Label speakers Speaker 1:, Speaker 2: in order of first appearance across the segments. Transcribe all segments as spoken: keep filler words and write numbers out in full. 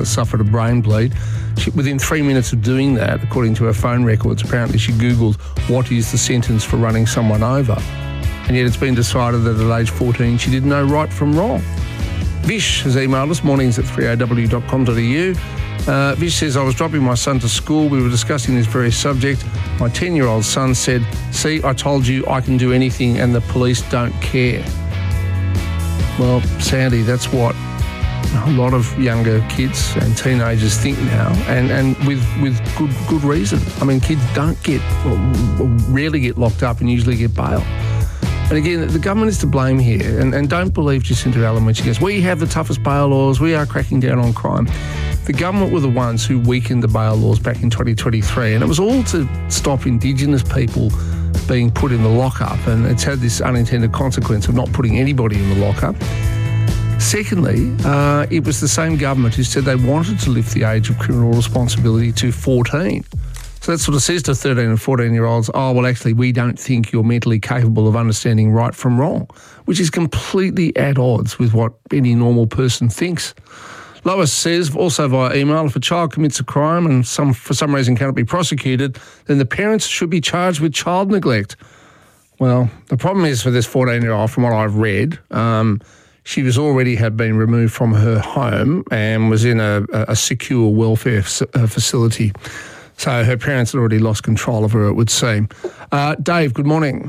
Speaker 1: suffered a brain bleed. She, within three minutes of doing that, according to her phone records, apparently she Googled what is the sentence for running someone over. And yet it's been decided that at age fourteen she didn't know right from wrong. Vish has emailed us, mornings at three a w dot com dot a u. Uh, Vish says, I was dropping my son to school. We were discussing this very subject. My ten-year-old son said, see, I told you I can do anything and the police don't care. Well, Sandy, that's what a lot of younger kids and teenagers think now, and, and with with good good reason. I mean, kids don't get, or rarely get locked up and usually get bail. And again, the government is to blame here, and, and don't believe Jacinta Allen when she goes, we have the toughest bail laws, we are cracking down on crime. The government were the ones who weakened the bail laws back in twenty twenty-three, and it was all to stop Indigenous people being put in the lockup, and it's had this unintended consequence of not putting anybody in the lockup. Secondly, uh, it was the same government who said they wanted to lift the age of criminal responsibility to fourteen. So that sort of says to thirteen and fourteen-year-olds, oh, well, actually, we don't think you're mentally capable of understanding right from wrong, which is completely at odds with what any normal person thinks. Lois says, also via email, if a child commits a crime and some for some reason cannot be prosecuted, then the parents should be charged with child neglect. Well, the problem is for this fourteen-year-old, from what I've read, um, she was already had been removed from her home and was in a, a secure welfare facility. So her parents had already lost control of her, it would seem. Uh, Dave, good morning.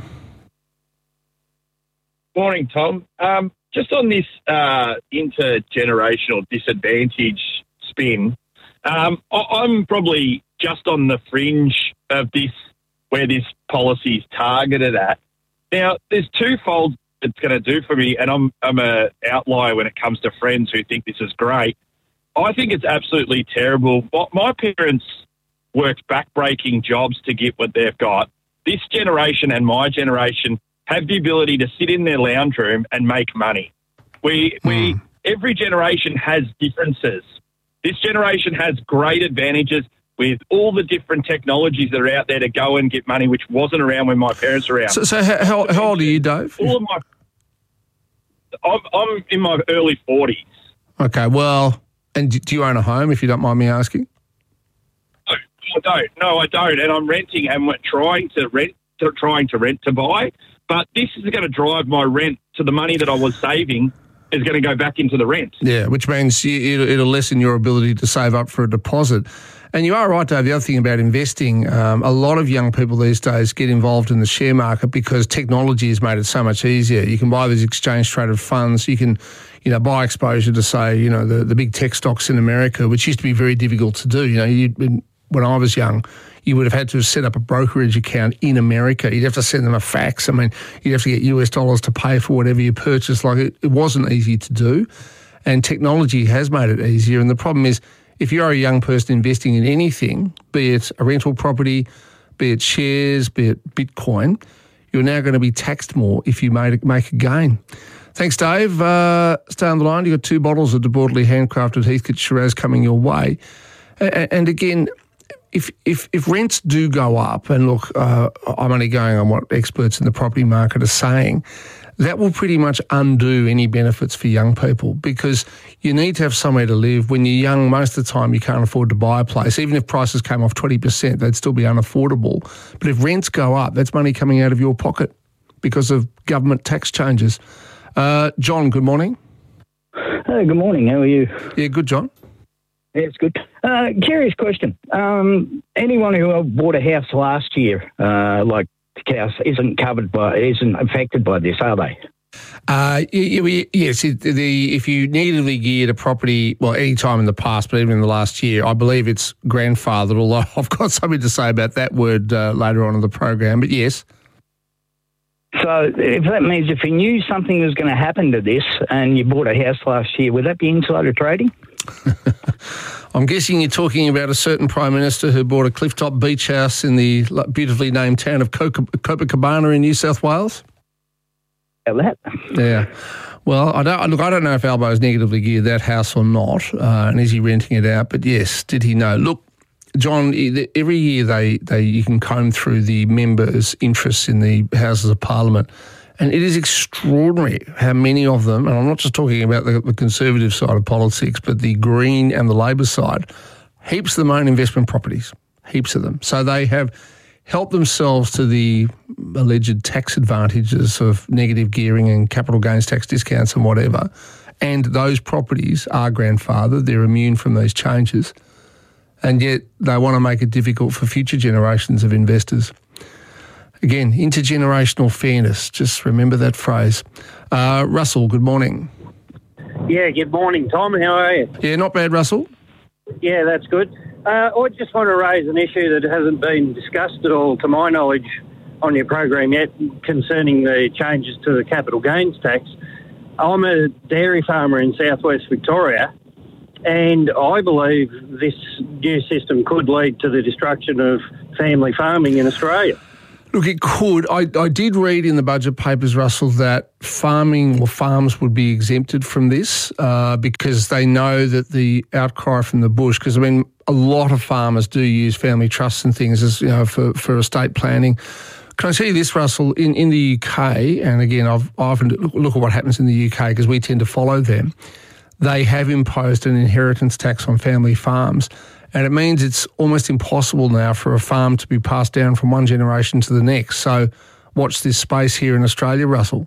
Speaker 2: Morning, Tom. Um, just on this uh, intergenerational disadvantage spin, um, I- I'm probably just on the fringe of this, where this policy is targeted at. Now, there's twofold it's going to do for me, and I'm I'm a outlier when it comes to friends who think this is great. I think it's absolutely terrible. My parents worked back-breaking jobs to get what they've got. This generation and my generation have the ability to sit in their lounge room and make money. We mm. we every generation has differences. This generation has great advantages with all the different technologies that are out there to go and get money, which wasn't around when my parents were around.
Speaker 1: So, so how, how old are you, Dave?
Speaker 2: All of my, I'm, I'm in my early forties.
Speaker 1: Okay, well, and do you own a home, if you don't mind me asking?
Speaker 2: No, I don't. No, I don't. And I'm renting and we're trying to rent, to, trying to rent to buy. But this is going to drive my rent to the money that I was saving is going to go back into the rent. Yeah, which means you, it'll lessen your ability to save up for a deposit. And you are right, Dave, the other thing about investing, um, a lot of young people these days get involved in the share market because technology has made it so much easier. You can buy these exchange-traded funds. You can, you know, buy exposure to, say, you know, the, the big tech stocks in America, which used to be very difficult to do. You know, you, when I was young, you would have had to have set up a brokerage account in America. You'd have to send them a fax. I mean, you'd have to get U S dollars to pay for whatever you purchased. Like, it, it wasn't easy to do. And technology has made it easier. And the problem is, if you're a young person investing in anything, be it a rental property, be it shares, be it Bitcoin, you're now going to be taxed more if you made, make a gain. Thanks, Dave. Uh, stay on the line. You've got two bottles of debauchery handcrafted Heathcote Shiraz coming your way. And, and again, if, if if rents do go up, and look, uh, I'm only going on what experts in the property market are saying, that will pretty much undo any benefits for young people, because you need to have somewhere to live. When you're young, most of the time you can't afford to buy a place. Even if prices came off twenty percent, they'd still be unaffordable. But if rents go up, that's money coming out of your pocket because of government tax changes. Uh, John, good morning.
Speaker 3: Hey, good morning. How are you?
Speaker 1: Yeah, good, John.
Speaker 3: Yeah, it's good. Uh, curious question. Um, anyone who bought a house last year, uh, like the house, isn't covered by, isn't affected by this, are they?
Speaker 1: Uh, yes, the, if you negatively geared a property, well, any time in the past, but even in the last year, I believe it's grandfathered, although I've got something to say about that word uh, later on in the program, but yes.
Speaker 3: So if that means if you knew something was going to happen to this and you bought a house last year, would that be insider trading?
Speaker 1: I'm guessing you're talking about a certain Prime Minister who bought a clifftop beach house in the beautifully named town of Copacabana in New South Wales.
Speaker 3: That.
Speaker 1: Yeah. Well, I don't look. I don't know if Albo's negatively geared that house or not, uh, and is he renting it out? But yes, did he know? Look, John, every year they, they you can comb through the members' interests in the Houses of Parliament, And it is extraordinary how many of them, and I'm not just talking about the, the conservative side of politics, but the Green and the Labor side, heaps of them own investment properties, heaps of them. So they have helped themselves to the alleged tax advantages of negative gearing and capital gains tax discounts and whatever. And those properties are grandfathered, they're immune from these changes. And yet they want to make it difficult for future generations of investors. Again, intergenerational fairness. Just remember that phrase. Uh, Russell, good morning.
Speaker 4: Yeah, good morning, Tom. How are you?
Speaker 1: Yeah, not bad, Russell.
Speaker 4: Yeah, that's good. Uh, I just want to raise an issue that hasn't been discussed at all, to my knowledge, on your program yet, concerning the changes to the capital gains tax. I'm a dairy farmer in southwest Victoria, and I believe this new system could lead to the destruction of family farming in Australia.
Speaker 1: Look, it could. I, I did read in the budget papers, Russell, that farming or farms would be exempted from this uh, because they know that the outcry from the bush, because, I mean, a lot of farmers do use family trusts and things as, you know, for, for estate planning. Can I tell you this, Russell? In, in the U K, and again, I've I often look, look at what happens in the U K because we tend to follow them, they have imposed an inheritance tax on family farms. And it means it's almost impossible now for a farm to be passed down from one generation to the next. So watch this space here in Australia, Russell.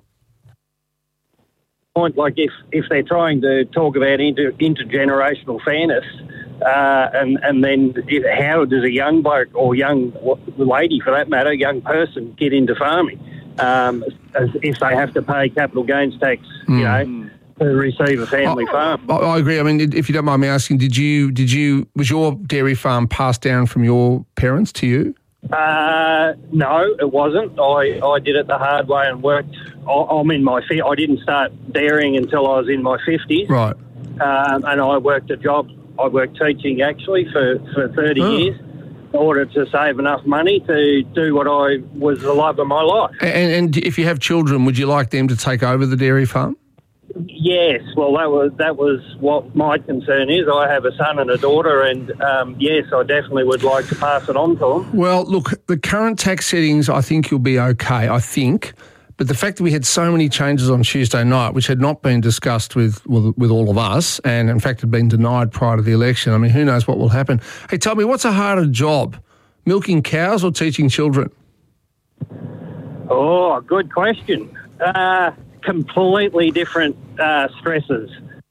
Speaker 4: Point like if, if they're trying to talk about inter, intergenerational fairness, uh, and, and then how does a young bloke or young lady, for that matter, young person get into farming um, as if they have to pay capital gains tax, mm. you know, to receive a family
Speaker 1: I,
Speaker 4: farm.
Speaker 1: I, I agree. I mean, if you don't mind me asking, did you, did you, was your dairy farm passed down from your parents to you?
Speaker 4: Uh, no, it wasn't. I, I did it the hard way and worked. I, I'm in my, I didn't start dairying until I was in my fifties.
Speaker 1: Right.
Speaker 4: Um, and I worked a job, I worked teaching actually for, for thirty oh. years in order to save enough money to do what I was the love of my life.
Speaker 1: And, and if you have children, would you like them to take over the dairy farm?
Speaker 4: Yes, well, that was that was what my concern is. I have a son and a daughter, and um, yes, I definitely would like to pass it on to them.
Speaker 1: Well, look, the current tax settings, I think you'll be okay, I think. But the fact that we had so many changes on Tuesday night, which had not been discussed with, with, with all of us, and in fact had been denied prior to the election, I mean, who knows what will happen. Hey, tell me, what's a harder job, milking cows or teaching children?
Speaker 4: Oh, good question. Uh... completely different uh, stresses.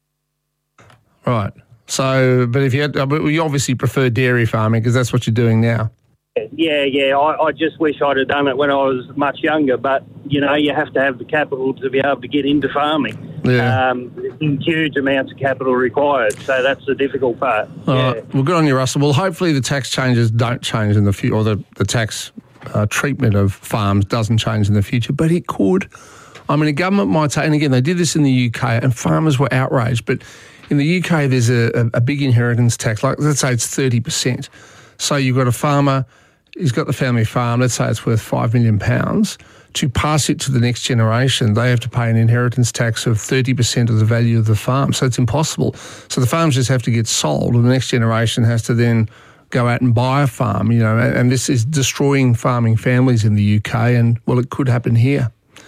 Speaker 1: Right. So, but if you had, you obviously prefer dairy farming because that's what you're doing now.
Speaker 4: Yeah, yeah. I, I just wish I'd have done it when I was much younger, but, you know, you have to have the capital to be able to get into farming.
Speaker 1: Yeah.
Speaker 4: Um, huge amounts of capital required, so that's the difficult part.
Speaker 1: All
Speaker 4: yeah.
Speaker 1: right. Well, good on you, Russell. Well, hopefully the tax changes don't change in the future, or the, the tax uh, treatment of farms doesn't change in the future, but it could. I mean, the government might say, and again, they did this in the U K, and farmers were outraged, but in the U K there's a, a, a big inheritance tax, like let's say it's thirty percent. So you've got a farmer, he's got the family farm, let's say it's worth five million pounds. To pass it to the next generation, they have to pay an inheritance tax of thirty percent of the value of the farm. So it's impossible. So the farms just have to get sold, and the next generation has to then go out and buy a farm, you know, and, and this is destroying farming families in the U K, and, well, it could happen here.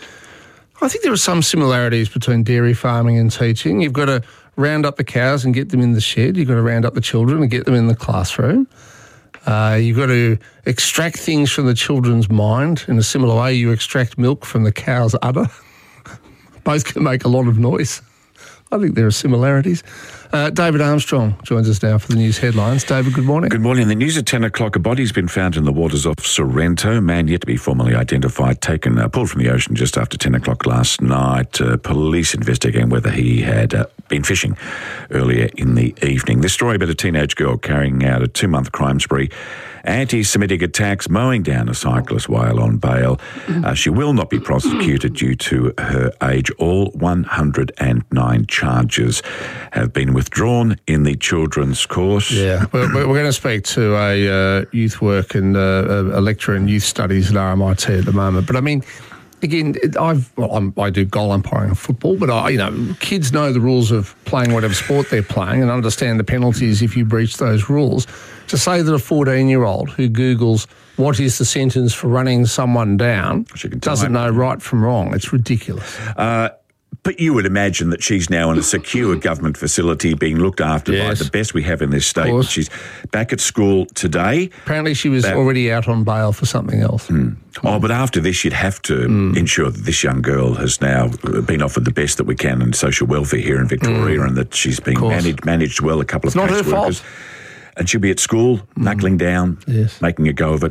Speaker 1: I think there are some similarities between dairy farming and teaching. You've got to round up the cows and get them in the shed. You've got to round up the children and get them in the classroom. Uh, you've got to extract things from the children's mind in a similar way you extract milk from the cow's udder. Both can make a lot of noise. I think there are similarities. Uh, David Armstrong joins us now for the news headlines. David, good morning.
Speaker 5: Good morning. The news at ten o'clock. A body's been found in the waters off Sorrento. Man yet to be formally identified, taken, uh, pulled from the ocean just after ten o'clock last night. Uh, police investigating whether he had uh, been fishing earlier in the evening. This story about a teenage girl carrying out a two-month crime spree. Anti-Semitic attacks, mowing down a cyclist while on bail. Uh, she will not be prosecuted due to her age. All one hundred nine charges have been withdrawn in the children's court.
Speaker 1: Yeah, we're, we're going to speak to a uh, youth work and uh, a lecturer in youth studies at R M I T at the moment. But I mean, again, I've well, I'm, I do goal umpiring in football, but I, you know, kids know the rules of playing whatever sport they're playing and understand the penalties if you breach those rules. To say that a fourteen-year-old who Googles what is the sentence for running someone down, doesn't know right from wrong. It's ridiculous.
Speaker 5: Uh, But you would imagine that she's now in a secure government facility being looked after yes. by the best we have in this state. She's back at school today.
Speaker 1: Apparently she was back. already out on bail for something else.
Speaker 5: Mm. Oh, but after this you'd have to mm. ensure that this young girl has now been offered the best that we can in social welfare here in Victoria mm. and that she's been managed, managed well, a couple
Speaker 1: it's
Speaker 5: of
Speaker 1: not her
Speaker 5: workers.
Speaker 1: fault.
Speaker 5: And she'll be at school, mm. knuckling down,
Speaker 1: yes.
Speaker 5: making a go of it.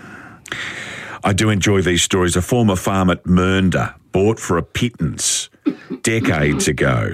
Speaker 5: I do enjoy these stories. A former farm at Mernda bought for a pittance decades ago.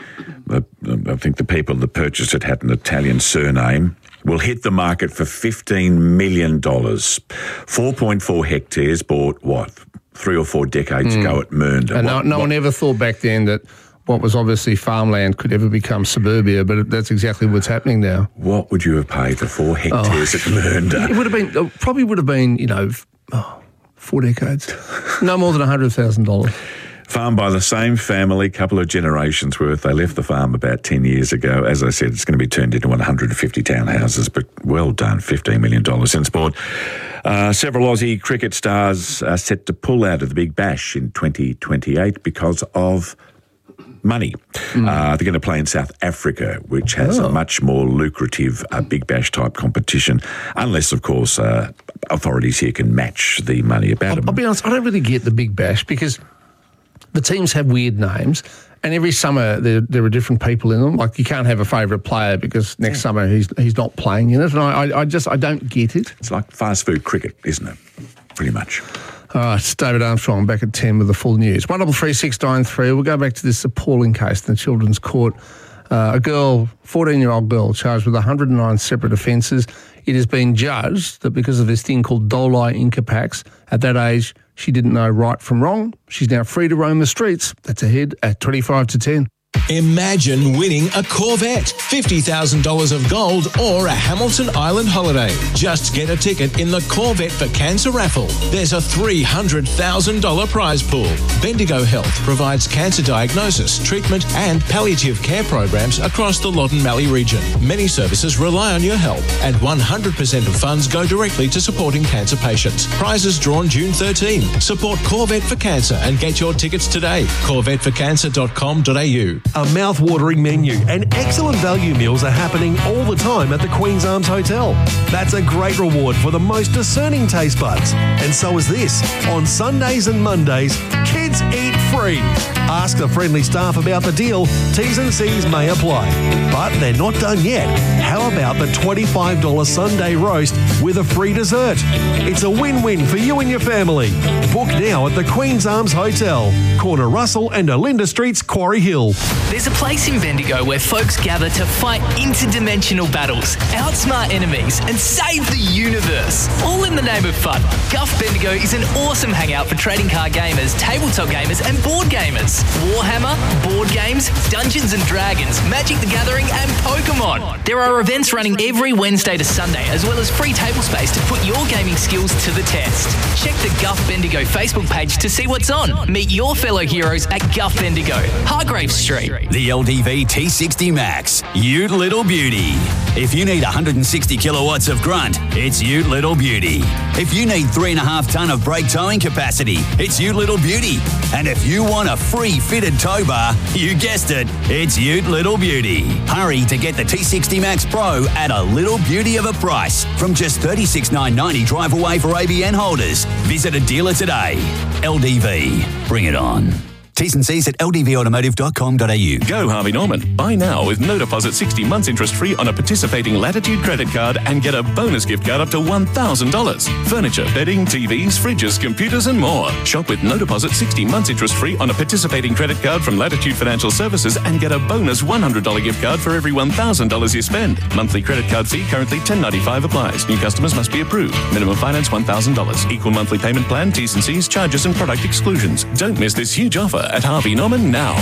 Speaker 5: I think the people that purchased it had an Italian surname. Will hit the market for fifteen million dollars. four point four hectares bought, what, three or four decades mm. ago at Mernda.
Speaker 1: And
Speaker 5: what,
Speaker 1: no, no
Speaker 5: what,
Speaker 1: one ever thought back then that what was obviously farmland could ever become suburbia, but that's exactly what's happening now.
Speaker 5: What would you have paid for four hectares oh, at Mernda?
Speaker 1: It would have been, probably would have been, you know, oh, four decades. No more than one hundred thousand dollars.
Speaker 5: Farmed by the same family, couple of generations worth. They left the farm about ten years ago. As I said, it's going to be turned into one hundred fifty townhouses, but well done, fifteen million dollars in sport. Uh, several Aussie cricket stars are set to pull out of the Big Bash in twenty twenty-eight because of money. Mm. Uh, they're going to play in South Africa, which has oh. a much more lucrative uh, Big Bash type competition, unless, of course, uh, authorities here can match the money about
Speaker 1: I'll,
Speaker 5: them.
Speaker 1: I'll be honest, I don't really get the Big Bash because the teams have weird names, and every summer there, there are different people in them. Like, you can't have a favourite player because next yeah. summer he's he's not playing in it. And I, I just I don't get it.
Speaker 5: It's like fast food cricket, isn't it? Pretty much.
Speaker 1: All right, it's David Armstrong back at ten with the full news. one double three six nine three. We'll go back to this appalling case in the Children's Court. Uh, a girl, fourteen-year-old girl, charged with one hundred nine separate offences. It has been judged that because of this thing called doli incapax, at that age, she didn't know right from wrong. She's now free to roam the streets. That's ahead at twenty-five to ten.
Speaker 6: Imagine winning a Corvette, fifty thousand dollars of gold or a Hamilton Island holiday. Just get a ticket in the Corvette for Cancer raffle. There's a three hundred thousand dollars prize pool. Bendigo Health provides cancer diagnosis, treatment and palliative care programs across the Loddon Mallee region. Many services rely on your help and one hundred percent of funds go directly to supporting cancer patients. Prizes drawn June thirteenth. Support Corvette for Cancer and get your tickets today. corvette for cancer dot com dot a u.
Speaker 7: A mouth-watering menu and excellent value meals are happening all the time at the Queen's Arms Hotel. That's a great reward for the most discerning taste buds. And so is this. On Sundays and Mondays, kids eat free. Ask the friendly staff about the deal. T's and C's may apply. But they're not done yet. How about the twenty-five dollars Sunday roast with a free dessert? It's a win-win for you and your family. Book now at the Queen's Arms Hotel, corner Russell and Olinda Streets, Quarry Hill.
Speaker 8: There's a place in Bendigo where folks gather to fight interdimensional battles, outsmart enemies, and save the universe. All in the name of fun. Guff Bendigo is an awesome hangout for trading card gamers, tabletop gamers, and board gamers. Warhammer, board games, Dungeons and Dragons, Magic the Gathering, and Pokemon. There are events running every Wednesday to Sunday, as well as free table space to put your gaming skills to the test. Check the Guff Bendigo Facebook page to see what's on. Meet your fellow heroes at Guff Bendigo, Hargrave Street.
Speaker 9: The L D V T sixty Max, Ute Little Beauty. If you need one hundred sixty kilowatts of grunt, it's Ute Little Beauty. If you need three and a half tonne of brake towing capacity, it's Ute Little Beauty. And if you want a free fitted tow bar, you guessed it, it's Ute Little Beauty. Hurry to get the T sixty Max Pro at a little beauty of a price from just thirty-six thousand nine hundred ninety drive away for A B N holders. Visit a dealer today. L D V, bring it on. T's and C's at l d v automotive dot com dot a u.
Speaker 10: Go Harvey Norman. Buy now with no deposit, sixty months interest free on a participating Latitude credit card and get a bonus gift card up to one thousand dollars. Furniture, bedding, T Vs, fridges, computers and more. Shop with no deposit, sixty months interest free on a participating credit card from Latitude Financial Services and get a bonus one hundred dollars gift card for every one thousand dollars you spend. Monthly credit card fee currently ten dollars and ninety-five cents applies. New customers must be approved. Minimum finance one thousand dollars. Equal monthly payment plan, T's and C's, charges and product exclusions. Don't miss this huge offer at Harvey Norman now.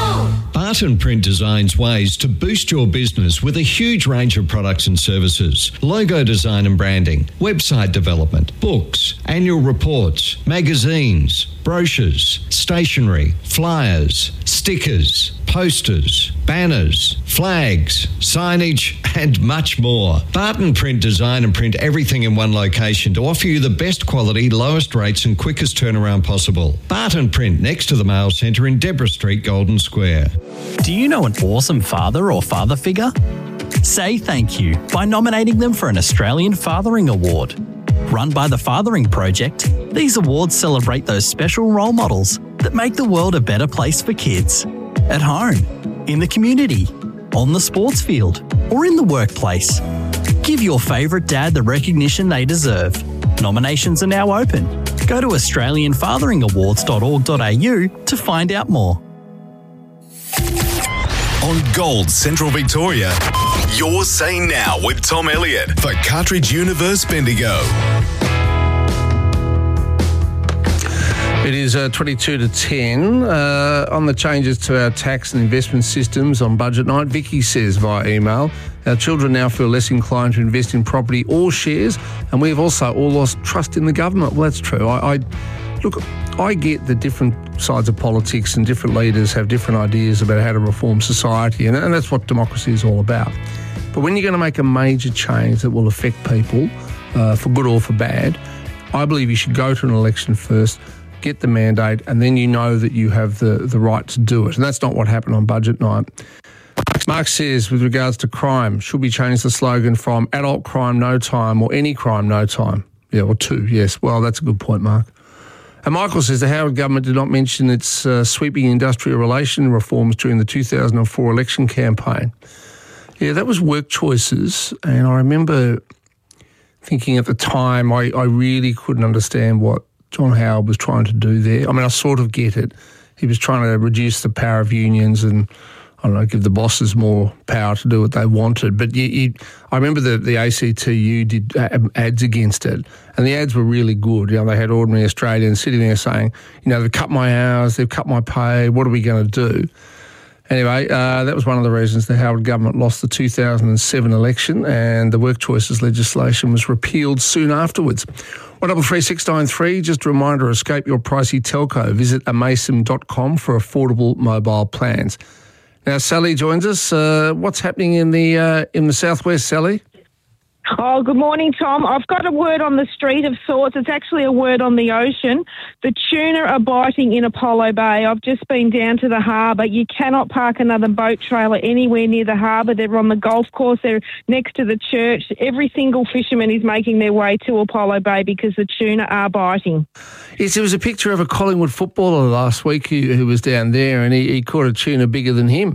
Speaker 11: Barton Print designs ways to boost your business with a huge range of products and services. Logo design and branding, website development, books, annual reports, magazines, brochures, stationery, flyers, stickers, posters, banners, flags, signage, and much more. Barton Print design and print everything in one location to offer you the best quality, lowest rates and quickest turnaround possible. Barton Print next to the Mail Centre in Deborah Street, Golden Square.
Speaker 12: Do you know an awesome father or father figure? Say thank you by nominating them for an Australian Fathering Award. Run by the Fathering Project, these awards celebrate those special role models that make the world a better place for kids. At home, in the community, on the sports field, or in the workplace. Give your favourite dad the recognition they deserve. Nominations are now open. Go to australian fathering awards dot org dot a u to find out more.
Speaker 13: On Gold Central Victoria, you're saying now with Tom Elliott for Cartridge Universe Bendigo.
Speaker 1: It is uh, twenty-two to ten. Uh, on the changes to our tax and investment systems on budget night, Vicky says via email, our children now feel less inclined to invest in property or shares, and we have also all lost trust in the government. Well, that's true. I, I Look, I get that different sides of politics and different leaders have different ideas about how to reform society, and, and that's what democracy is all about. But when you're going to make a major change that will affect people, uh, for good or for bad, I believe you should go to an election first, get the mandate, and then you know that you have the, the right to do it. And that's not what happened on budget night. Mark says, with regards to crime, should we change the slogan from adult crime no time or any crime no time? Yeah, or two, yes. Well, that's a good point, Mark. And Michael says the Howard government did not mention its uh, sweeping industrial relation reforms during the two thousand four election campaign. Yeah, that was work choices. And I remember thinking at the time, I, I really couldn't understand what John Howard was trying to do there. I mean, I sort of get it. He was trying to reduce the power of unions and, I don't know, give the bosses more power to do what they wanted. But you, you, I remember the, the A C T U did ads against it, and the ads were really good. You know, they had ordinary Australians sitting there saying, you know, they've cut my hours, they've cut my pay, what are we going to do? Anyway, uh, that was one of the reasons the Howard government lost the two thousand seven election, and the work choices legislation was repealed soon afterwards. one double three six nine three, just a reminder, escape your pricey telco. Visit amaysim dot com for affordable mobile plans. Now, Sally joins us. Uh, what's happening in the uh, in the southwest, Sally?
Speaker 14: Oh, good morning, Tom. I've got a word on the street of sorts. It's actually a word on the ocean. The tuna are biting in Apollo Bay. I've just been down to the harbour. You cannot park another boat trailer anywhere near the harbour. They're on the golf course. They're next to the church. Every single fisherman is making their way to Apollo Bay because the tuna are biting.
Speaker 1: Yes, there was a picture of a Collingwood footballer last week who, who was down there, and he, he caught a tuna bigger than him.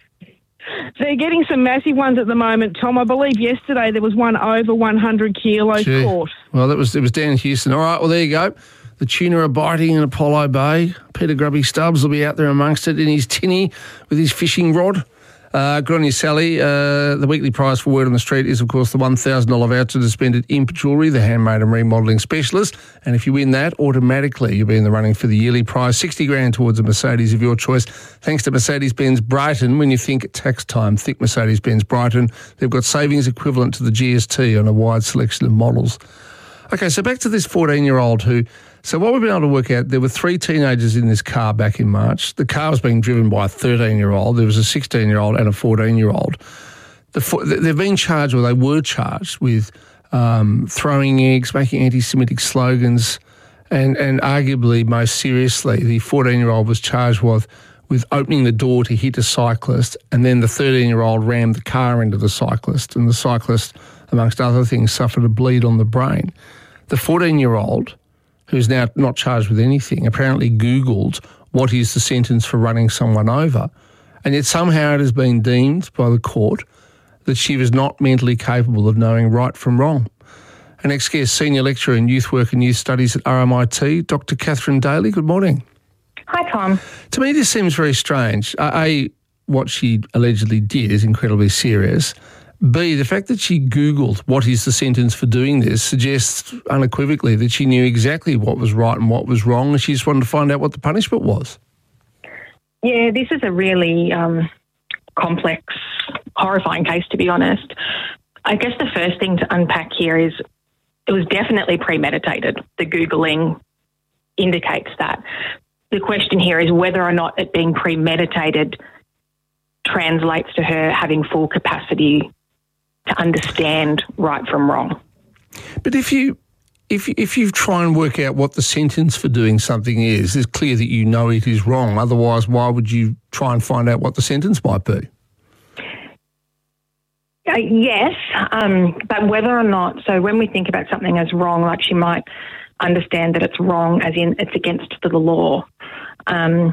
Speaker 14: They're getting some massive ones at the moment, Tom. I believe yesterday there was one over one hundred kilos
Speaker 1: Gee.
Speaker 14: caught.
Speaker 1: Well, that was it was down in Houston. All right, well, there you go. The tuna are biting in Apollo Bay. Peter Grubby Stubbs will be out there amongst it in his tinny with his fishing rod. Uh, good on you, Sally. Uh, the weekly prize for Word on the Street is, of course, the one thousand dollars voucher to spend at Imp Jewellery, the handmade and remodelling specialist. And if you win that, automatically you'll be in the running for the yearly prize, sixty grand towards a Mercedes of your choice. Thanks to Mercedes-Benz Brighton. When you think tax time, think Mercedes-Benz Brighton. They've got savings equivalent to the G S T on a wide selection of models. Okay, so back to this fourteen-year-old who... So what we've been able to work out, there were three teenagers in this car back in March. The car was being driven by a thirteen-year-old. There was a sixteen-year-old and a fourteen-year-old. The, they've been charged, or they were charged, with um, throwing eggs, making anti-Semitic slogans, and, and arguably most seriously, the fourteen-year-old was charged with, with opening the door to hit a cyclist, and then the thirteen-year-old rammed the car into the cyclist, and the cyclist, amongst other things, suffered a bleed on the brain. The fourteen-year-old, who's now not charged with anything, apparently Googled what is the sentence for running someone over, and yet somehow it has been deemed by the court that she was not mentally capable of knowing right from wrong. Our next guest, Senior Lecturer in Youth Work and Youth Studies at R M I T, Doctor Catherine Daly. Good morning.
Speaker 15: Hi, Tom.
Speaker 1: To me, this seems very strange. A, what she allegedly did is incredibly serious. B, the fact that she Googled what is the sentence for doing this suggests unequivocally that she knew exactly what was right and what was wrong, and she just wanted to find out what the punishment was.
Speaker 15: Yeah, this is a really um, complex, horrifying case, to be honest. I guess the first thing to unpack here is it was definitely premeditated. The Googling indicates that. The question here is whether or not it being premeditated translates to her having full capacity to understand right from wrong.
Speaker 1: But if you if if you try and work out what the sentence for doing something is, it's clear that you know it is wrong. Otherwise, why would you try and find out what the sentence might be?
Speaker 15: Uh, yes, um, but whether or not, so when we think about something as wrong, like she might understand that it's wrong as in it's against the law, um,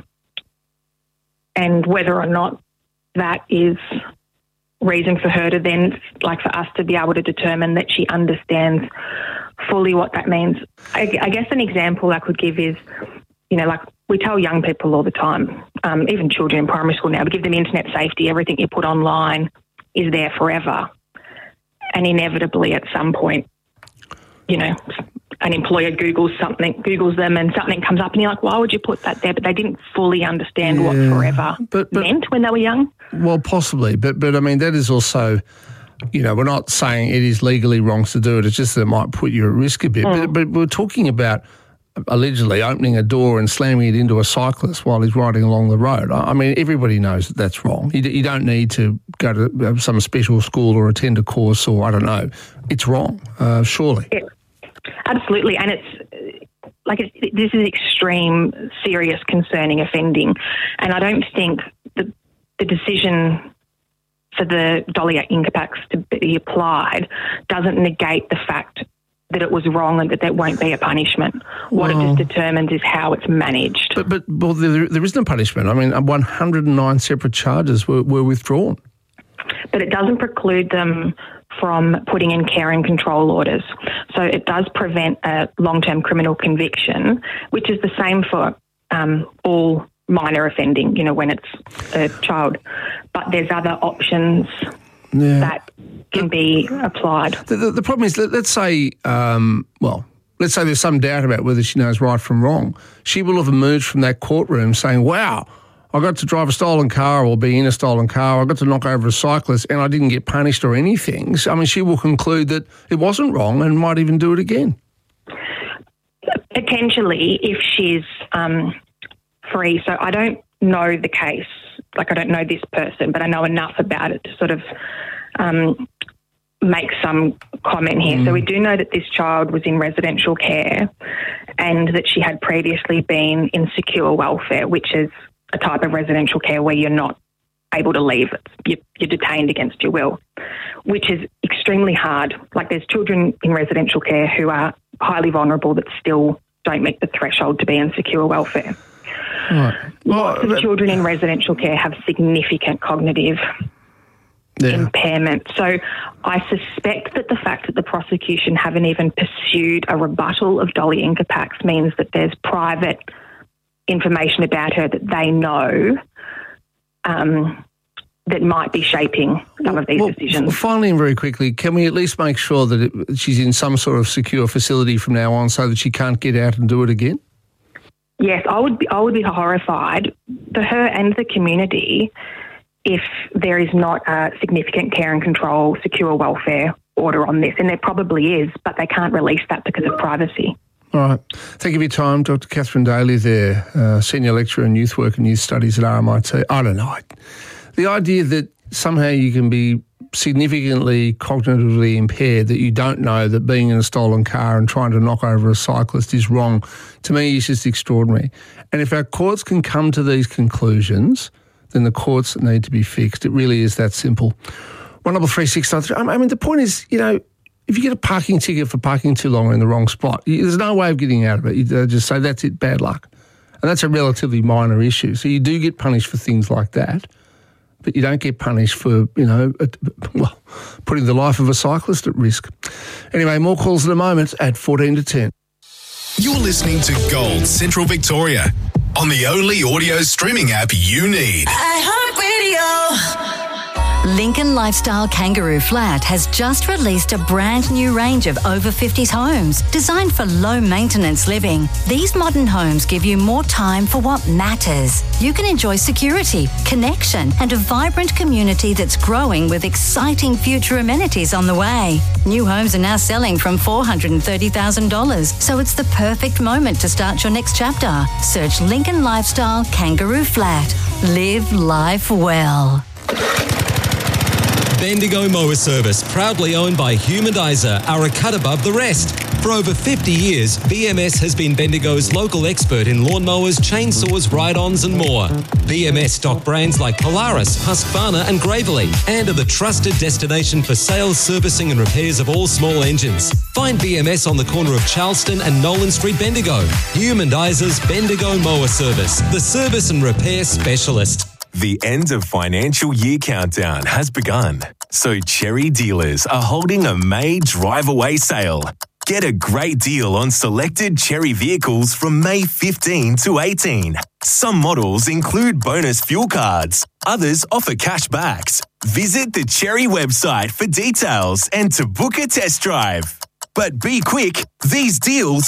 Speaker 15: and whether or not that is reason for her to then, like for us to be able to determine that she understands fully what that means. I, I guess an example I could give is, you know, like we tell young people all the time, um, even children in primary school now, we give them internet safety, everything you put online is there forever. And inevitably at some point, you know, an employer Googles something, Googles them and something comes up and you're like, why would you put that there? But they didn't fully understand
Speaker 1: yeah,
Speaker 15: what forever
Speaker 1: but, but,
Speaker 15: meant when they were young.
Speaker 1: Well, possibly. But, but I mean, that is also, you know, we're not saying it is legally wrong to do it. It's just that it might put you at risk a bit. Mm. But, but we're talking about allegedly opening a door and slamming it into a cyclist while he's riding along the road. I mean, everybody knows that that's wrong. You, you don't need to go to some special school or attend a course or, I don't know. It's wrong, uh, surely.
Speaker 15: Yeah, absolutely. And it's like it's, this is extreme, serious, concerning offending. And I don't think the, the decision for the Dolly Incapax to be applied doesn't negate the fact that it was wrong and that there won't be a punishment. What well, it just determines is how it's managed.
Speaker 1: But, but well, there, there isn't a punishment. I mean, one hundred nine separate charges were, were withdrawn.
Speaker 15: But it doesn't preclude them from putting in care and control orders. So it does prevent a long-term criminal conviction, which is the same for um, all minor offending, you know, when it's a child. But there's other options yeah. that can be applied.
Speaker 1: The, the, the problem is, let, let's say, um, well, let's say there's some doubt about whether she knows right from wrong. She will have emerged from that courtroom saying, wow, I got to drive a stolen car or be in a stolen car, I got to knock over a cyclist and I didn't get punished or anything. So, I mean, she will conclude that it wasn't wrong and might even do it again.
Speaker 15: Potentially, if she's um, free. So I don't know the case, like I don't know this person, but I know enough about it to sort of um, make some comment here. Mm. So we do know that this child was in residential care and that she had previously been in secure welfare, which is a type of residential care where you're not able to leave. You're, you're detained against your will, which is extremely hard. Like there's children in residential care who are highly vulnerable that still don't meet the threshold to be in secure welfare.
Speaker 1: Right.
Speaker 15: Lots well, of children in residential care have significant cognitive yeah. impairment. So I suspect that the fact that the prosecution haven't even pursued a rebuttal of Dolly Incapax means that there's private information about her that they know um, that might be shaping some of these
Speaker 1: well,
Speaker 15: decisions.
Speaker 1: Finally and very quickly, can we at least make sure that it, she's in some sort of secure facility from now on so that she can't get out and do it again?
Speaker 15: Yes, I would be, I would be horrified for her and the community if there is not a significant care and control, secure welfare order on this, and there probably is, but they can't release that because of privacy.
Speaker 1: All right. Thank you for your time, Doctor Catherine Daly there, uh, Senior Lecturer in Youth Work and Youth Studies at R M I T. I don't know. The idea that somehow you can be significantly cognitively impaired, that you don't know that being in a stolen car and trying to knock over a cyclist is wrong, to me is just extraordinary. And if our courts can come to these conclusions, then the courts need to be fixed. It really is that simple. one double three six nine three. I mean, the point is, you know, if you get a parking ticket for parking too long in the wrong spot, there's no way of getting out of it. You just say, that's it, bad luck. And that's a relatively minor issue. So you do get punished for things like that, but you don't get punished for, you know, well, putting the life of a cyclist at risk. Anyway, more calls in a moment at fourteen to ten.
Speaker 13: You're listening to Gold Central Victoria on the only audio streaming app you need.
Speaker 16: iHeartRadio. Lincoln Lifestyle Kangaroo Flat has just released a brand new range of over fifties homes designed for low-maintenance living. These modern homes give you more time for what matters. You can enjoy security, connection, and a vibrant community that's growing with exciting future amenities on the way. New homes are now selling from four hundred thirty thousand dollars, so it's the perfect moment to start your next chapter. Search Lincoln Lifestyle Kangaroo Flat. Live life well.
Speaker 17: Bendigo Mower Service, proudly owned by Humanizer, are a cut above the rest. For over fifty years, B M S has been Bendigo's local expert in lawnmowers, chainsaws, ride-ons and more. B M S stock brands like Polaris, Husqvarna and Gravely, and are the trusted destination for sales, servicing and repairs of all small engines. Find B M S on the corner of Charleston and Nolan Street, Bendigo. Humandizer's Bendigo Mower Service, the service and repair specialist.
Speaker 13: The end of financial year countdown has begun, so Cherry dealers are holding a May drive-away sale. Get a great deal on selected Cherry vehicles from May fifteenth to eighteenth. Some models include bonus fuel cards, others offer cash backs. Visit the Cherry website for details and to book a test drive. But be quick, these deals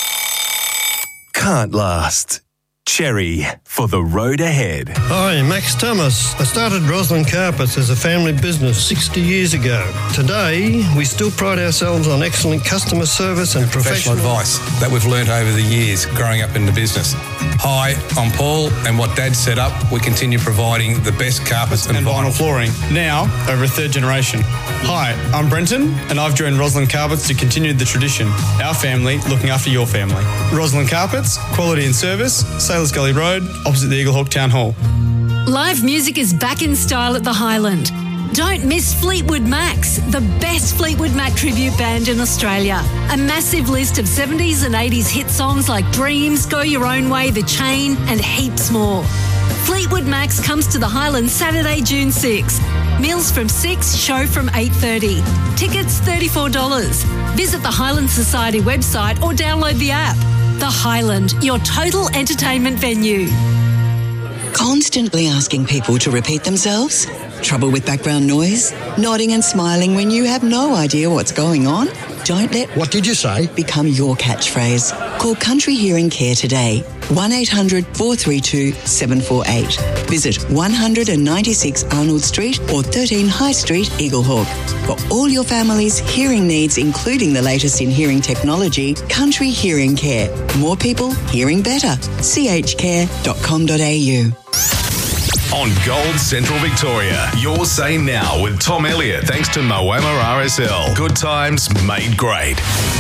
Speaker 13: can't last. Cherry, for the road ahead.
Speaker 18: Hi, Max Thomas. I started Roslyn Carpets as a family business sixty years ago. Today, we still pride ourselves on excellent customer service and professional,
Speaker 19: professional advice that we've learnt over the years growing up in the business. Hi, I'm Paul, and what Dad set up, we continue providing the best carpets and,
Speaker 20: and vinyl flooring, now over a third generation. Hi, I'm Brenton, and I've joined Roslyn Carpets to continue the tradition. Our family looking after your family. Roslyn Carpets, quality and service, Sailors Gully Road, opposite the Eaglehawk Town Hall.
Speaker 21: Live music is back in style at the Highland. Don't miss Fleetwood Macs, the best Fleetwood Mac tribute band in Australia. A massive list of seventies and eighties hit songs like Dreams, Go Your Own Way, The Chain, and heaps more. Fleetwood Macs comes to the Highland Saturday, June sixth. Meals from six, show from eight thirty. Tickets thirty-four dollars. Visit the Highland Society website or download the app. The Highland, your total entertainment venue.
Speaker 22: Constantly asking people to repeat themselves? Trouble with background noise? Nodding and smiling when you have no idea what's going on? Don't let
Speaker 18: What did you say?
Speaker 22: become your catchphrase. Call Country Hearing Care today. one eight hundred four three two seven four eight. Visit one ninety-six Arnold Street or thirteen High Street, Eaglehawk. For all your family's hearing needs, including the latest in hearing technology, Country Hearing Care. More people hearing better. c h care dot com dot a u.
Speaker 13: On Gold Central Victoria, your say now with Tom Elliott, thanks to Moama R S L. Good times made great.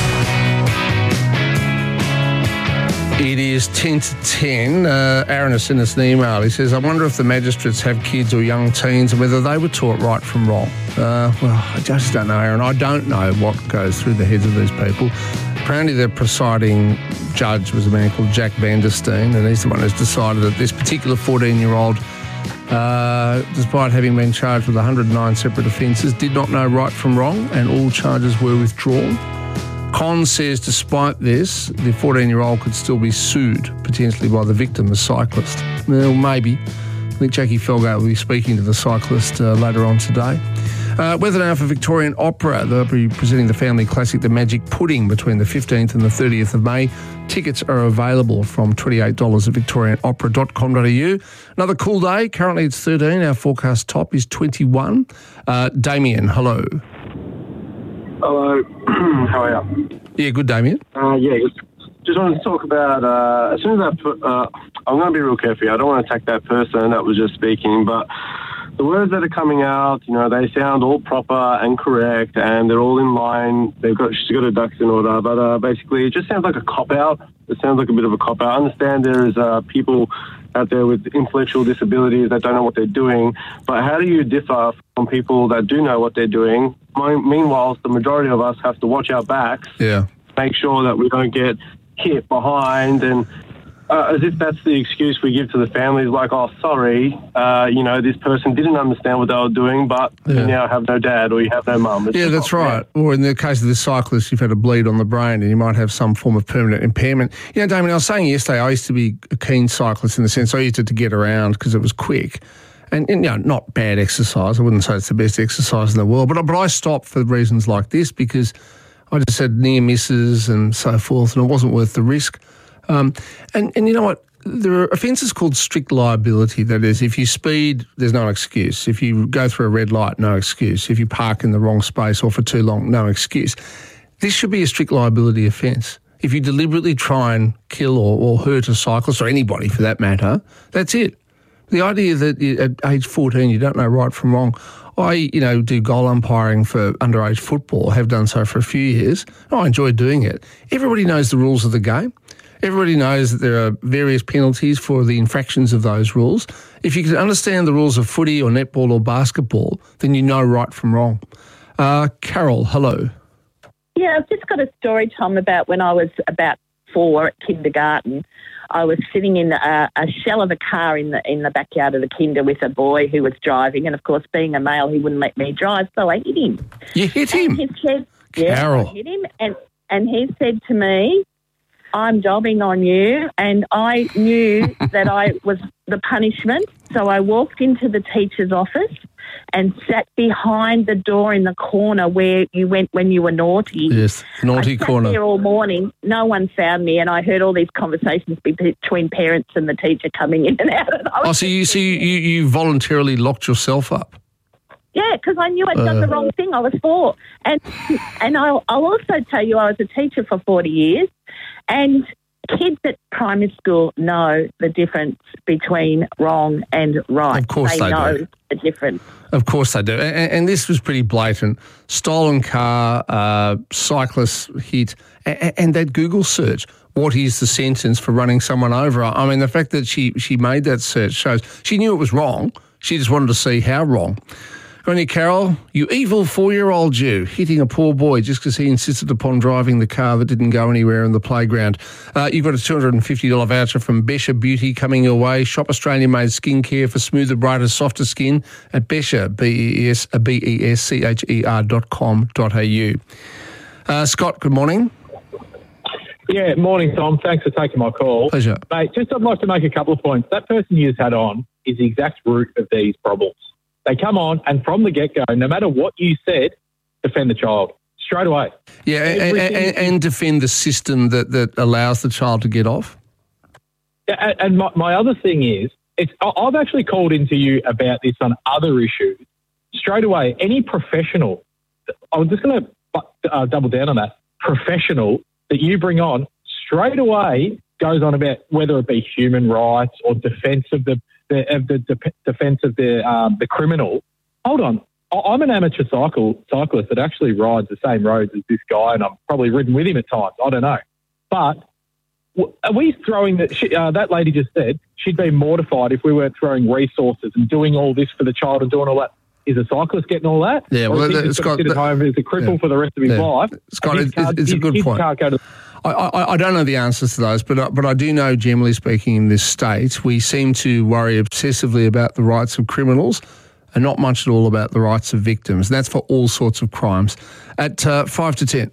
Speaker 1: It is ten to ten. Uh, Aaron has sent us an email. He says, I wonder if the magistrates have kids or young teens and whether they were taught right from wrong. Uh, well, I just don't know, Aaron. I don't know what goes through the heads of these people. Apparently the presiding judge was a man called Jack Vandersteen, and he's the one who's decided that this particular fourteen-year-old, uh, despite having been charged with one hundred nine separate offences, did not know right from wrong, and all charges were withdrawn. Con says despite this, the fourteen-year-old could still be sued, potentially by the victim, the cyclist. Well, maybe. I think Jackie Felgate will be speaking to the cyclist uh, later on today. Uh, weather now for Victorian Opera. They'll be presenting the family classic The Magic Pudding between the fifteenth and the thirtieth of May. Tickets are available from twenty-eight dollars at victorian opera dot com dot a u. Another cool day. Currently it's thirteen. Our forecast top is twenty-one. Uh, Damien, hello.
Speaker 23: Hello. How are you?
Speaker 1: Yeah, good, Damien.
Speaker 23: Uh, yeah, just, just wanted to talk about, uh, as soon as I put, uh, I'm going to be real careful here. I don't want to attack that person that was just speaking, but the words that are coming out, you know, they sound all proper and correct, and they're all in line. They've got, she's got her ducks in order, but uh, basically it just sounds like a cop-out. It sounds like a bit of a cop-out. I understand there is uh, people out there with intellectual disabilities that don't know what they're doing, but how do you differ from people that do know what they're doing? Meanwhile, the majority of us have to watch our backs,
Speaker 1: yeah,
Speaker 23: make sure that we don't get hit behind, and uh, as if that's the excuse we give to the families, like, oh, sorry, uh, you know, this person didn't understand what they were doing, but
Speaker 1: Yeah.
Speaker 23: you now have no dad or you have no mum. It's
Speaker 1: Yeah,
Speaker 23: just
Speaker 1: that's
Speaker 23: not
Speaker 1: right. Or in the case of this cyclist, you've had a bleed on the brain and you might have some form of permanent impairment. You know, Damien, I was saying yesterday, I used to be a keen cyclist in the sense I used to, to get around because it was quick. And, and, you know, not bad exercise. I wouldn't say it's the best exercise in the world. But, but I stopped for reasons like this because I just had near misses and so forth, and it wasn't worth the risk. Um, and, and you know what? There are offences called strict liability. That is, if you speed, there's no excuse. If you go through a red light, no excuse. If you park in the wrong space or for too long, no excuse. This should be a strict liability offence. If you deliberately try and kill or, or hurt a cyclist, or anybody for that matter, that's it. The idea that you, at age fourteen you don't know right from wrong. I, you know, do goal umpiring for underage football, have done so for a few years. I enjoy doing it. Everybody knows the rules of the game. Everybody knows that there are various penalties for the infractions of those rules. If you can understand the rules of footy or netball or basketball, then you know right from wrong. Uh, Carol, hello.
Speaker 2: Yeah, I've just got a story, Tom, about when I was about four at kindergarten. I was sitting in a, a shell of a car in the in the backyard of the kinder with a boy who was driving, and of course, being a male, he wouldn't let me drive, so I hit him.
Speaker 1: You hit him?
Speaker 2: And he said, yeah,
Speaker 1: Carol.
Speaker 2: I hit him, and, and he said to me, I'm dobbing on you, and I knew that I was the punishment, so I walked into the teacher's office and sat behind the door in the corner where you went when you were naughty.
Speaker 1: Yes, naughty
Speaker 2: I sat
Speaker 1: corner.
Speaker 2: there all morning. No one found me, and I heard all these conversations between parents and the teacher coming in and out. And I was
Speaker 1: Oh, so you so you, you, you voluntarily locked yourself up?
Speaker 2: Yeah, because I knew I'd done
Speaker 1: Uh.
Speaker 2: the wrong thing. I was four. And and I'll, I'll also tell you I was a teacher for forty years, and kids at primary school know the difference between wrong and right.
Speaker 1: Of course they
Speaker 2: know
Speaker 1: do.
Speaker 2: the difference.
Speaker 1: Of course they do. And, and this was pretty blatant. Stolen car, uh, cyclist hit, and, and that Google search. What is the sentence for running someone over? I mean, the fact that she, she made that search shows she knew it was wrong. She just wanted to see how wrong. Go on here, Carol. You evil four-year-old you, hitting a poor boy just because he insisted upon driving the car that didn't go anywhere in the playground. Uh, you've got a two hundred fifty dollars voucher from Besher Beauty coming your way. Shop Australian-made skincare for smoother, brighter, softer skin at Besher, B E S, B E S C H E R dot com dot A U. Uh, Scott, good morning.
Speaker 3: Yeah, morning, Tom. Thanks for taking my call.
Speaker 1: Pleasure.
Speaker 3: Mate, just I'd like to make a couple of points. That person you just had on is the exact root of these problems. They come on, and from the get-go, no matter what you said, defend the child straight away.
Speaker 1: Yeah, and,
Speaker 3: Everything-
Speaker 1: and, and defend the system that, that allows the child to get off.
Speaker 3: Yeah, and and my, my other thing is, it's I- I've actually called into you about this on other issues. Straight away, any professional, I'm just going to uh, double down on that, professional that you bring on, straight away goes on about whether it be human rights or defence of the, the, of the de- defence of the um, the criminal. Hold on. I- I'm an amateur cycle cyclist that actually rides the same roads as this guy, and I've probably ridden with him at times. I don't know. But w- are we throwing that? She, uh, that lady just said she'd be mortified if we weren't throwing resources and doing all this for the child and doing all that. Is a cyclist getting all that?
Speaker 1: Yeah,
Speaker 3: or
Speaker 1: well,
Speaker 3: is he
Speaker 1: that-
Speaker 3: just
Speaker 1: Scott,
Speaker 3: going to sit at
Speaker 1: that-
Speaker 3: home as a cripple
Speaker 1: yeah.
Speaker 3: for the rest of his
Speaker 1: Yeah.
Speaker 3: life?
Speaker 1: Scott,
Speaker 3: and his
Speaker 1: it- it's-
Speaker 3: card-
Speaker 1: it's a
Speaker 3: his
Speaker 1: good
Speaker 3: kids
Speaker 1: point.
Speaker 3: can't go to
Speaker 1: I, I, I don't know the answers to those, but I, but I do know, generally speaking, in this state, we seem to worry obsessively about the rights of criminals and not much at all about the rights of victims. And that's for all sorts of crimes. At uh, five to ten.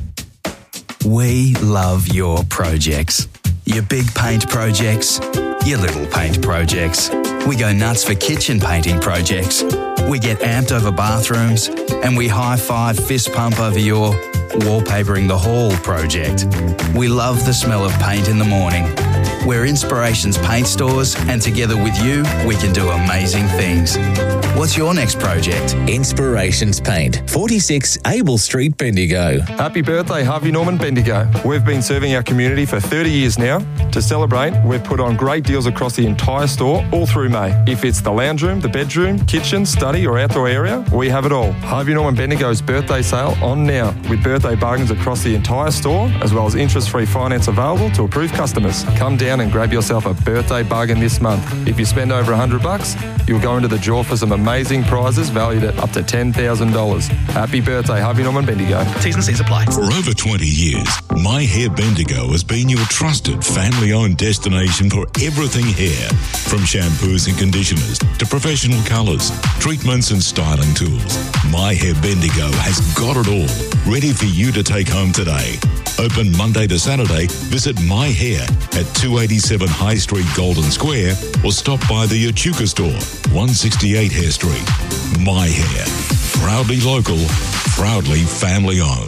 Speaker 9: We love your projects. Your big paint projects, your little paint projects. We go nuts for kitchen painting projects. We get amped over bathrooms, and we high-five fist pump over your wallpapering the hall project. We love the smell of paint in the morning. We're Inspirations Paint Stores, and together with you, we can do amazing things. What's your next project?
Speaker 4: Inspirations Paint, forty-six Abel Street, Bendigo.
Speaker 24: Happy birthday, Harvey Norman Bendigo. We've been serving our community for thirty years now. To celebrate, we've put on great deals across the entire store all through May. If it's the lounge room, the bedroom, kitchen, study or outdoor area, we have it all. Harvey Norman Bendigo's birthday sale on now with birthday bargains across the entire store as well as interest-free finance available to approved customers. Come down and grab yourself a birthday bargain this month. If you spend over one hundred bucks, you'll go into the draw for some amazing prizes valued at up to ten thousand dollars. Happy birthday, Harvey Norman Bendigo.
Speaker 25: T's and C's apply. For over twenty years, My Hair Bendigo has been your trusted family-owned destination for everything hair. From shampoos and conditioners to professional colours, treatments and styling tools, My Hair Bendigo has got it all, ready for you to take home today. Open Monday to Saturday, visit My Hair at two eighty-seven High Street, Golden Square, or stop by the Echuca store, one sixty-eight Hare Street. My Hair, proudly local, proudly family owned.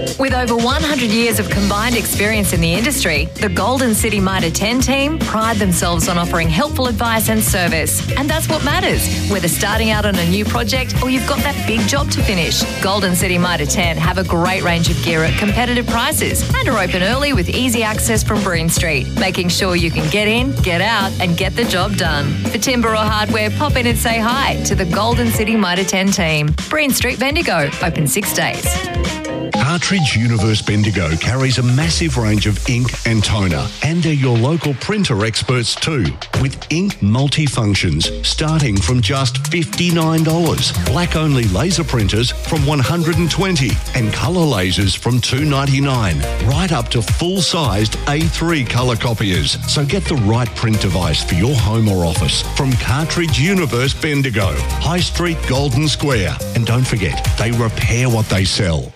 Speaker 5: With over one hundred years of combined experience in the industry, the Golden City Mitre ten team pride themselves on offering helpful advice and service. And that's what matters, whether starting out on a new project or you've got that big job to finish. Golden City Mitre ten have a great range of gear at competitive prices and are open early with easy access from Breen Street, making sure you can get in, get out and get the job done. For timber or hardware, pop in and say hi to the Golden City Mitre ten team. Breen Street, Bendigo, open six days.
Speaker 6: Cartridge Universe Bendigo carries a massive range of ink and toner, and they're your local printer experts too, with ink multifunctions starting from just fifty-nine dollars, black-only laser printers from one hundred twenty dollars, and colour lasers from two ninety-nine, right up to full-sized A three colour copiers. So get the right print device for your home or office from Cartridge Universe Bendigo, High Street, Golden Square. And don't forget, they repair what they sell.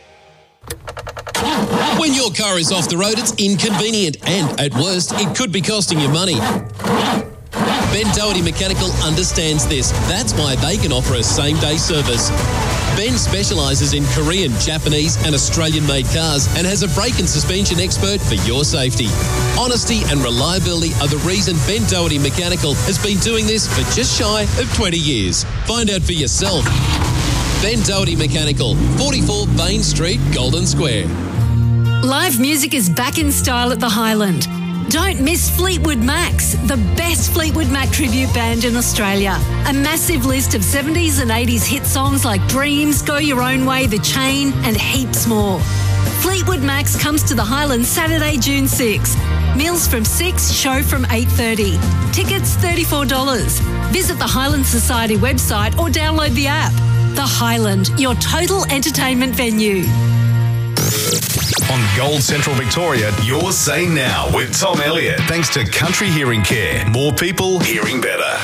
Speaker 7: When your car is off the road, it's inconvenient and, at worst, it could be costing you money. Ben Doherty Mechanical understands this. That's why they can offer a same-day service. Ben specialises in Korean, Japanese and Australian-made cars and has a brake and suspension expert for your safety. Honesty and reliability are the reason Ben Doherty Mechanical has been doing this for just shy of twenty years. Find out for yourself. Ben Doherty Mechanical, forty-four Bain Street, Golden Square.
Speaker 21: Live music is back in style at the Highland. Don't miss Fleetwood Macs, the best Fleetwood Mac tribute band in Australia. A massive list of seventies and eighties hit songs like Dreams, Go Your Own Way, The Chain, and heaps more. Fleetwood Macs comes to the Highland Saturday, June sixth. Meals from six, show from eight thirty. Tickets thirty-four dollars. Visit the Highland Society website or download the app. The Highland, your total entertainment venue.
Speaker 8: On Gold Central Victoria, you're Say Now with Tom Elliott. Thanks to Country Hearing Care. More people hearing better.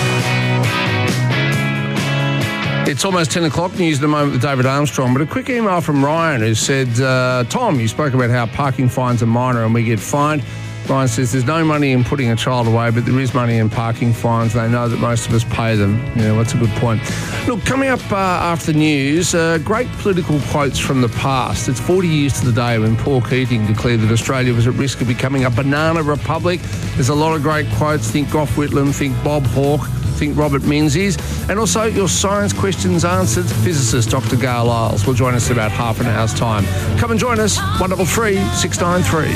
Speaker 1: It's almost ten o'clock, news at the moment with David Armstrong, but a quick email from Ryan who said, uh, Tom, you spoke about how parking fines are minor and we get fined. Ryan says there's no money in putting a child away, but there is money in parking fines. They know that most of us pay them. Yeah, that's a good point. Look, coming up uh, after the news, uh, great political quotes from the past. It's forty years to the day when Paul Keating declared that Australia was at risk of becoming a banana republic. There's a lot of great quotes. Think Gough Whitlam, think Bob Hawke, think Robert Menzies. And also your science questions answered. Physicist Doctor Gail Isles will join us in about half an hour's time. Come and join us, one double three six nine three.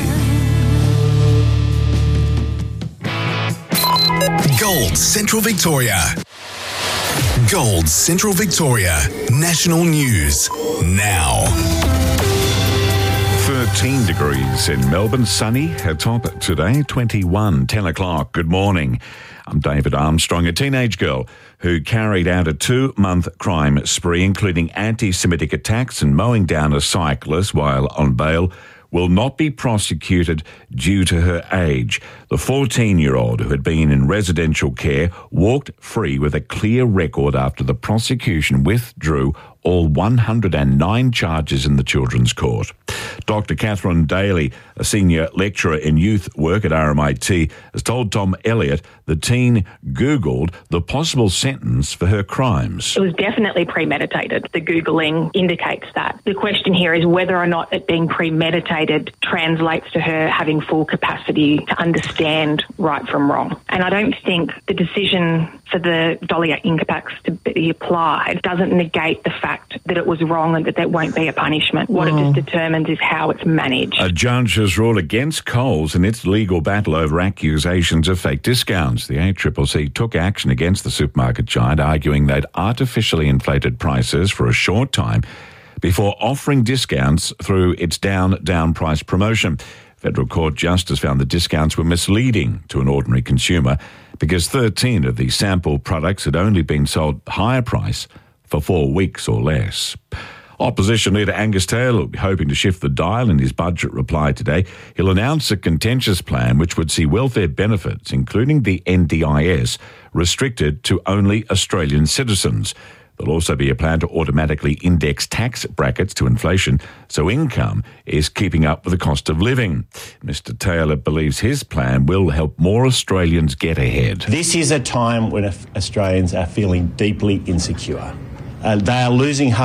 Speaker 8: Gold Central Victoria. Gold Central Victoria. National news now.
Speaker 10: thirteen degrees in Melbourne, sunny. A top today, twenty-one, ten o'clock. Good morning. I'm David Armstrong. A teenage girl who carried out a two-month crime spree, including anti-Semitic attacks and mowing down a cyclist while on bail, will not be prosecuted due to her age. The fourteen-year-old, who had been in residential care, walked free with a clear record after the prosecution withdrew all one hundred nine charges in the Children's Court. Doctor Catherine Daly, a senior lecturer in youth work at R M I T, has told Tom Elliott the teen Googled the possible sentence for her crimes.
Speaker 15: It was definitely premeditated. The Googling indicates that. The question here is whether or not it being premeditated translates to her having full capacity to understand right from wrong. And I don't think the decision for the Dolly Incapax to be applied doesn't negate the fact that it was wrong and that there won't be a punishment. What oh. it just determines is how it's managed.
Speaker 10: A judge has ruled against Coles in its legal battle over accusations of fake discounts. The A C C C took action against the supermarket giant, arguing they'd artificially inflated prices for a short time before offering discounts through its down, down price promotion. Federal Court Justice found the discounts were misleading to an ordinary consumer because thirteen of the sample products had only been sold higher price for four weeks or less. Opposition leader Angus Taylor will be hoping to shift the dial in his budget reply today. He'll announce a contentious plan which would see welfare benefits, including the N D I S, restricted to only Australian citizens. There'll also be a plan to automatically index tax brackets to inflation so income is keeping up with the cost of living. Mister Taylor believes his plan will help more Australians get ahead.
Speaker 26: This is a time when Australians are feeling deeply insecure. Uh, they are losing hope.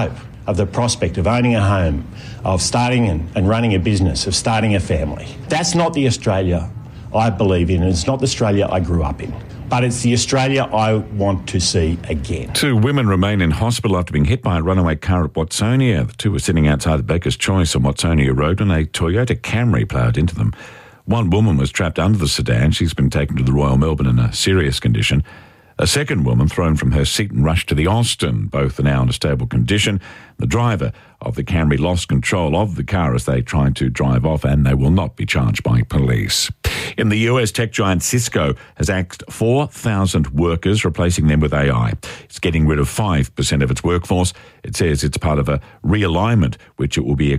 Speaker 11: of the prospect of owning a home, of starting and, and running a business, of starting a family. That's not the Australia I believe in, and it's not the Australia I grew up in. But it's the Australia I want to see again.
Speaker 10: Two women remain in hospital after being hit by a runaway car at Watsonia. The two were sitting outside the Baker's Choice on Watsonia Road when a Toyota Camry ploughed into them. One woman was trapped under the sedan. She's been taken to the Royal Melbourne in a serious condition. A second woman thrown from her seat and rushed to the Austin. Both are now in a stable condition. The driver of the Camry lost control of the car as they tried to drive off, and they will not be charged by police. In the U S, tech giant Cisco has axed four thousand workers, replacing them with A I. It's getting rid of five percent of its workforce. It says it's part of a realignment, which it will be